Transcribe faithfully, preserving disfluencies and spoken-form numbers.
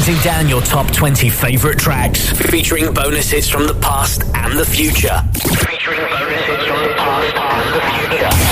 counting down your top twenty favourite tracks, featuring bonus hits from the past and the future. Featuring bonus hits from the past and the future.